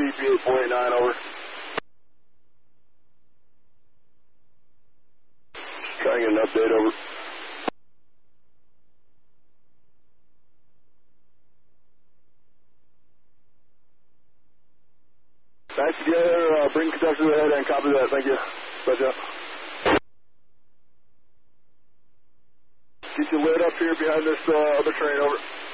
TP8489, over. Trying to get an update, over. Nice together, bring conductor to the head and copy that, thank you. Roger. Keep your lid up here behind this other train, over.